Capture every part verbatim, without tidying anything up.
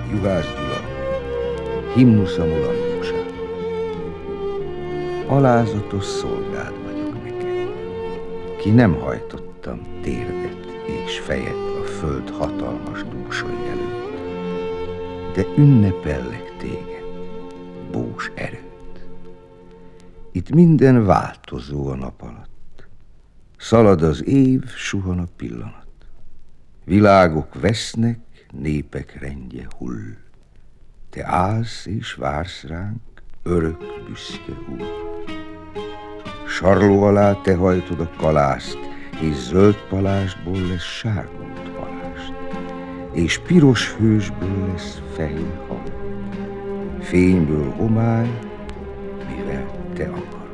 Juhász Gyula, himnusz a mulandóság. Alázatos szolgád vagyok neked, ki nem hajtottam térdet és fejet a föld hatalmas dúsai előtt, de ünnepellek téged, bús erőt. Itt minden változó a nap alatt, szalad az év, suhan a pillanat. Világok vesznek, népek rendje hull. Te állsz és vársz ránk, örök büszke úr. Sarló alá te hajtod a kalászt, és zöld palástból lesz sárgult palást, és piros hősből lesz fehér hal. Fényből homály, mivel te akarod.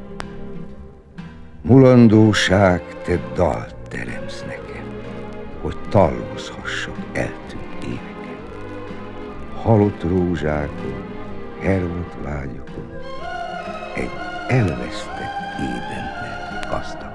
Mulandóság, te dalt teremsz nekem, hogy tallozhassak eltűnt éveket. Halott rózsákon, hervadt vágyakon, egy elvesztett Édennel gazdag.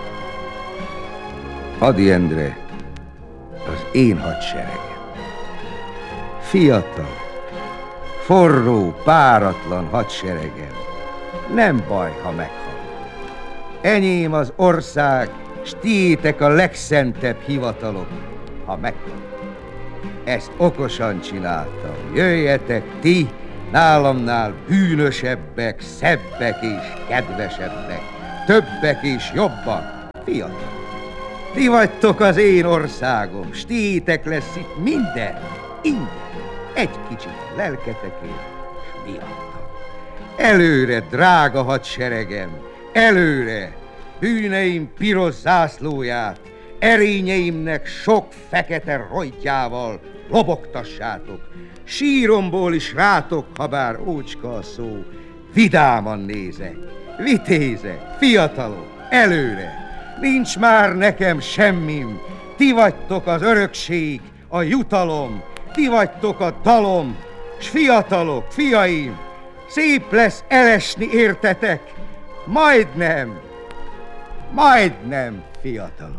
Ady Endre, az én hadseregem. Fiatal, forró, páratlan hadseregem. Nem baj, ha meghal. Enyém az ország, s tiétek a legszentebb hivatalok, ha meghal. Ezt okosan csináltam. Jöjjetek ti, nálamnál bűnösebbek, szebbek és kedvesebbek, többek és jobbak, fiatal. Ti vagytok az én országom, s tiétek lesz itt minden, ingyen, egy kicsit a lelketekért, s miattam. Előre, drága hadseregem, előre, bűneim piros zászlóját, erényeimnek sok fekete rojtjával lobogtassátok, síromból is rátok, ha bár ócska a szó, vidáman nézek, vitézek, fiatalok, előre, nincs már nekem semmim, ti vagytok az örökség, a jutalom, ti vagytok a dalom, s fiatalok, fiaim, szép lesz elesni értetek, majdnem, majdnem, fiatalom.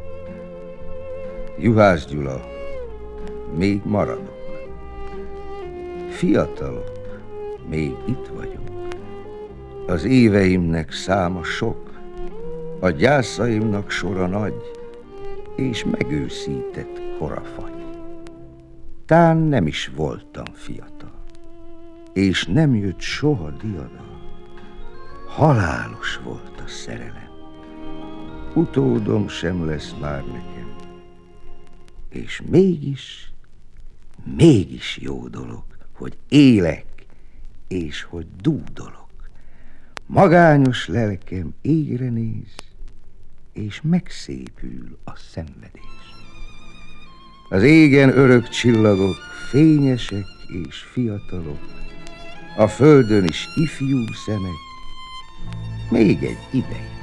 Juhász Gyula, még maradok. Fiatalok, még itt vagyok. Az éveimnek száma sok, a gyászaimnak sora nagy, és megőszített korafagy. Tán nem is voltam fiatal, és nem jött soha diadal. Halálos volt a szerelem, utódom sem lesz már nekem, és mégis, mégis jó dolog, hogy élek, és hogy dúdolok. Magányos lelkem égre néz, és megszépül a szenvedés. Az égen örök csillagok, fényesek és fiatalok, a földön is ifjú szemek, még egy ideig.